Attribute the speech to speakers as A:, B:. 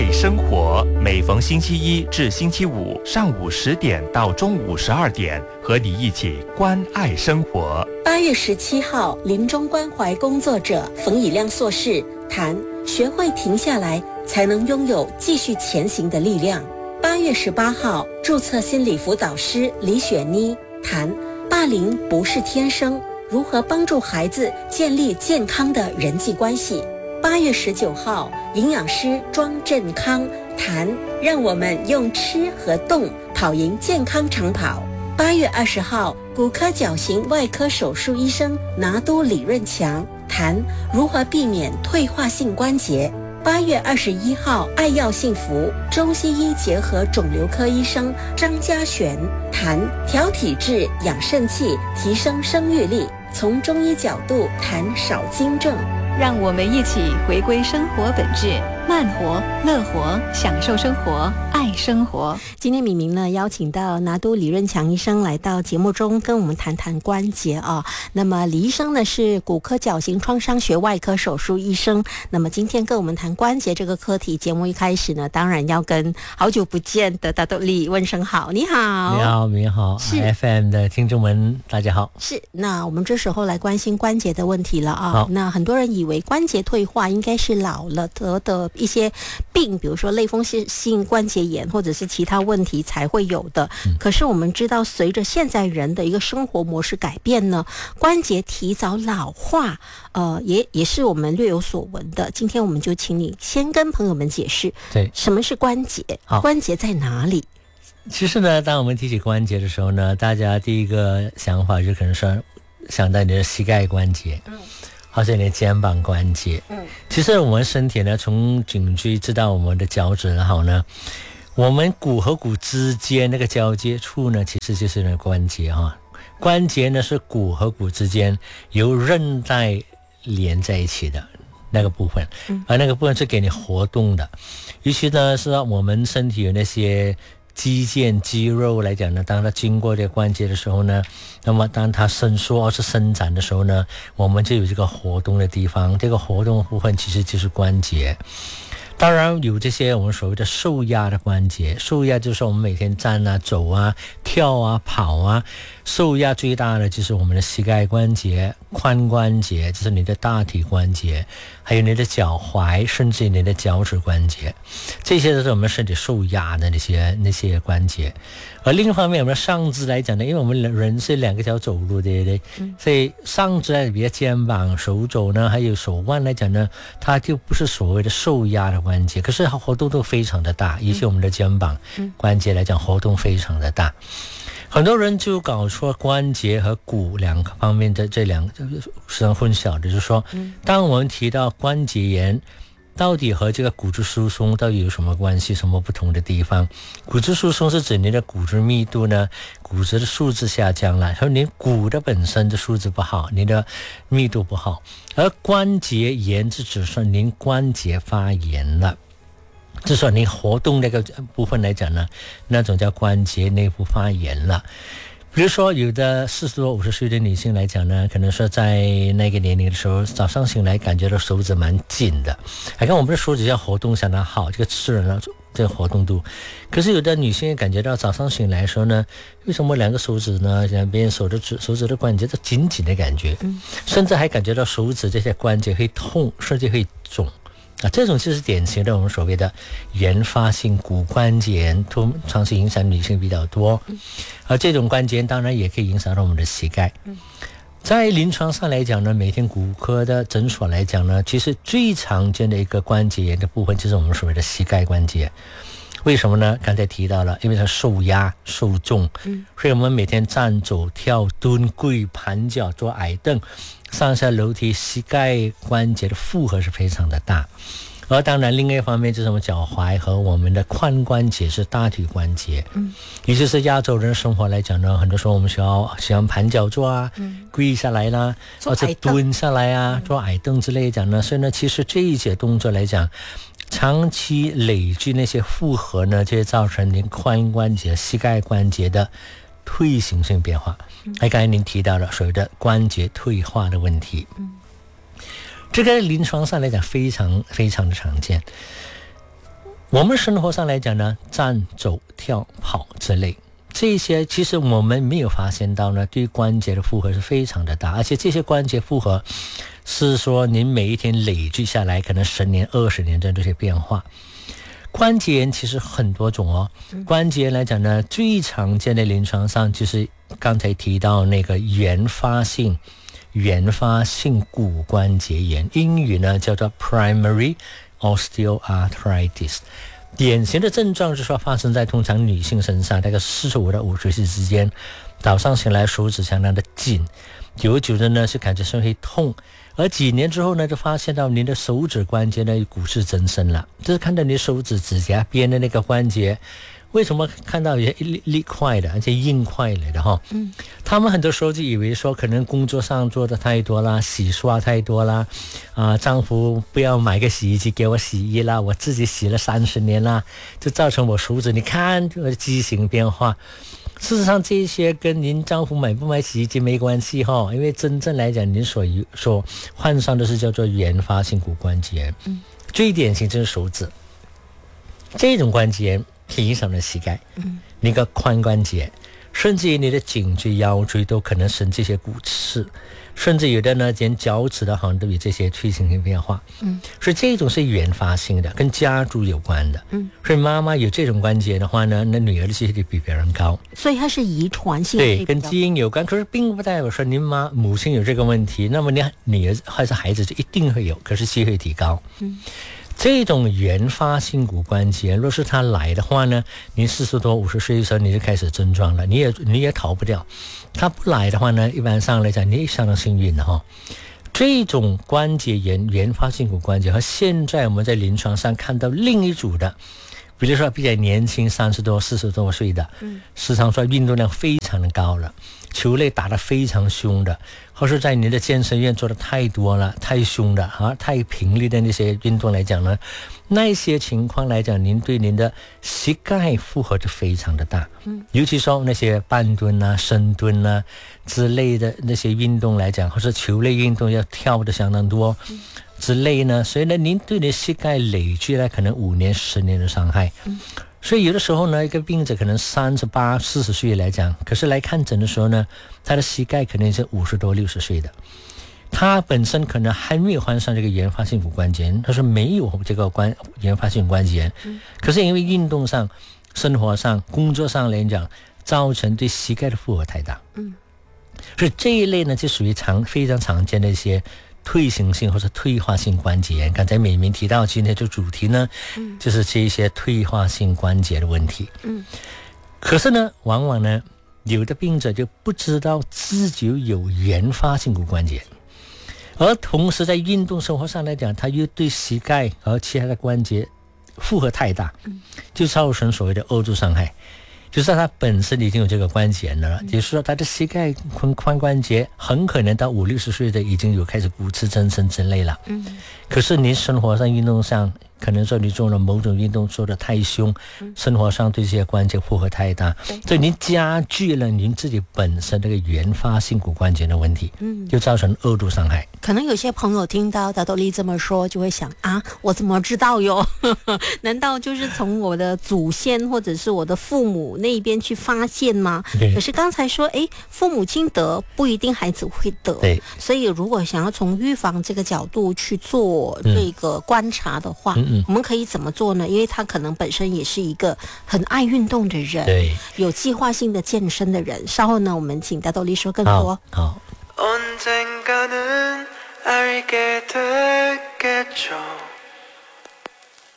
A: 爱生活，每逢星期一至星期五上午10点到中午12点，和你一起关爱生活。
B: 8月17号，临终关怀工作者冯以亮硕士谈学会停下来，才能拥有继续前行的力量。8月18号，注册心理辅导师李雪妮谈霸凌不是天生，如何帮助孩子建立健康的人际关系。8月19号，营养师庄振康谈让我们用吃和动跑赢健康长跑。8月20号，骨科矫形外科手术医生拿督李润强谈如何避免退化性关节。8月21号，爱药幸福中西医结合肿瘤科医生张家璇谈调体质养肾气，提升生育力，从中医角度谈少精症。
C: 让我们一起回归生活本质，慢活、乐活，享受生活，爱生活。
B: 今天敏明呢邀请到拿督李润强医生来到节目中跟我们谈谈关节啊。那么李医生呢是骨科矫形创伤学外科手术医生。那么今天跟我们谈关节这个课题，节目一开始呢，当然要跟好久不见的拿督李问声好。你好。
D: 你好，你好。是 FM 的听众们，大家好。
B: 是。那我们这时候来关心关节的问题了啊。那很多人以为关节退化应该是老了得的一些病，比如说类风湿性关节炎或者是其他问题才会有的。可是我们知道，随着现在人的一个生活模式改变呢，关节提早老化，也是我们略有所闻的。今天我们就请你先跟朋友们解释，对，什么是关节？关节在哪里？
D: 其实呢，当我们提起关节的时候呢，大家第一个想法就可能说想到你的膝盖关节。或者你的肩膀关节。其实我们身体呢，从颈椎直到我们的脚趾，然后呢，我们骨和骨之间那个交接处呢，其实就是那个关节哈。关节呢是骨和骨之间由韧带连在一起的那个部分，而那个部分是给你活动的。尤其呢是我们身体有那些肌腱肌肉来讲呢，当它经过这个关节的时候呢，那么当它伸缩或是伸展的时候呢，我们就有这个活动的地方，这个活动的部分其实就是关节。当然有这些我们所谓的受压的关节，受压就是我们每天站啊、走啊、跳啊、跑啊，受压最大的就是我们的膝盖关节、髋关节，就是你的大腿关节，还有你的脚踝，甚至你的脚趾关节，这些都是我们身体受压的那些关节。而另一方面，我们上肢来讲呢，因为我们人是2个脚走路，对不对？所以上肢来比如肩膀、手肘呢，还有手腕来讲呢，它就不是所谓的受压的关节，可是它活动都非常的大，尤其我们的肩膀关节来讲，活动非常的大。很多人就搞错关节和骨两个方面的这两个实际上混淆的，就是说，当我们提到关节炎，到底和这个骨质疏松到底有什么关系，什么不同的地方？骨质疏松是指你的骨质密度呢，骨质的数值下降了，所以你骨的本身的数值不好，你的密度不好。而关节炎是指说您关节发炎了，就是说你活动那个部分来讲呢，那种叫关节内部发炎了。比如说有的40多50岁的女性来讲呢，可能说在那个年龄的时候，早上醒来感觉到手指蛮紧的，还看我们的手指要活动相当好，这个刺人了这个活动度。可是有的女性感觉到早上醒来的时候呢，为什么2个手指呢，两边手指的关节都紧紧的感觉，甚至还感觉到手指这些关节会痛，甚至会肿。这种就是典型的我们所谓的原发性骨关节炎，通常是影响女性比较多。而这种关节炎当然也可以影响到我们的膝盖。在临床上来讲呢，每天骨科的诊所来讲呢，其实最常见的一个关节炎的部分就是我们所谓的膝盖关节。为什么呢？刚才提到了，因为它受压受重，所以我们每天站走跳蹲跪盘脚坐矮凳上下楼梯，膝盖关节的负荷是非常的大。而当然另外一方面就是我们脚踝和我们的髋关节是大腿关节。也就是亚洲人生活来讲呢，很多时候我们喜欢盘脚坐啊，跪下来啦，或者蹲下来啊，做矮凳之类讲呢，所以呢其实这一些动作来讲，长期累积那些负荷呢，就会造成您髋关节、膝盖关节的退行性变化。刚才您提到了所谓的关节退化的问题，这个临床上来讲非常非常的常见。 我们生活上来讲呢，站走跳跑之类，这些其实我们没有发现到呢，对关节的负荷是非常的大，而且这些关节负荷是说您每一天累积下来可能10年20年这些变化。关节炎其实很多种哦，关节炎来讲呢，最常见的临床上就是刚才提到那个原发性骨关节炎，英语呢叫做 primary osteoarthritis。典型的症状就是说发生在通常女性身上，大概45到50岁之间，早上醒来手指相当的紧，久的呢是感觉身会痛，而几年之后呢，就发现到您的手指关节呢骨质增生了，就是看到你手指指甲边的那个关节，为什么看到有些一块的，而且硬块来的哈？他们很多时候就以为说，可能工作上做的太多啦，洗刷太多啦，丈夫不要买个洗衣机给我洗衣啦，我自己洗了30年啦，就造成我手指你看这个畸形变化。事实上，这些跟您丈夫买不买洗衣机没关系哈，因为真正来讲，您所患上的是叫做原发性骨关节，最典型就是手指这种关节。影响了膝盖，那个髋关节，甚至于你的颈椎、腰椎都可能生这些骨刺，甚至有的呢，连脚趾的好像都有这些退行性变化。所以这种是原发性的，跟家族有关的。所以妈妈有这种关节的话呢，那女儿的机会就比别人高。
B: 所以它是遗传性的，
D: 对，跟基因有关。可是并不代表说您母亲有这个问题，那么你女儿还是孩子就一定会有，可是机会提高。这种原发性骨关节，若是它来的话呢，您40多50岁的时候你就开始症状了，你也逃不掉。它不来的话呢，一般上来讲你也相当幸运的哈。这种关节炎原发性骨关节和现在我们在临床上看到另一组的，比如说比较年轻30多40多岁的，时常说运动量非常的高了，球类打得非常凶的，或是在您的健身院做的太多了太凶的太频率的那些运动来讲呢，那些情况来讲，您对您的膝盖负荷就非常的大。尤其说那些半蹲啊深蹲啊之类的那些运动来讲，或是球类运动要跳的相当多之类呢，所以呢您对你的膝盖累积了可能5年10年的伤害。所以有的时候呢，一个病者可能38、40岁来讲，可是来看诊的时候呢，他的膝盖可能是50多、60岁的，他本身可能还没有患上这个原发性骨关节炎，他说没有这个原发性关节炎，可是因为运动上、生活上、工作上来讲，造成对膝盖的负荷太大。所以这一类呢，就属于非常常见的一些退行性或者退化性关节炎。刚才美明提到今天的主题呢，就是这一些退化性关节的问题。可是呢，往往呢，有的病者就不知道自己有原发性骨关节，而同时在运动生活上来讲，他又对膝盖和其他的关节负荷太大，就造成所谓的二度伤害。就是他本身已经有这个关节炎了，也就是说他的膝盖髋关节很可能到50、60岁的已经有开始骨质增生之类了。可是您生活上运动上可能说你做了某种运动做得太凶，生活上对这些关节负荷太大，所以您加剧了您自己本身这个原发性骨关节的问题，就造成二度伤害。
B: 可能有些朋友听到大豆丽这么说，就会想我怎么知道哟？难道就是从我的祖先或者是我的父母那边去发现吗？可是刚才说，父母亲得不一定孩子会得，对，所以如果想要从预防这个角度去做这个观察的话，我们可以怎么做呢？因为他可能本身也是一个很爱运动的人，对，有计划性的健身的人。稍后呢，我们请大豆丽说更多。
D: 好。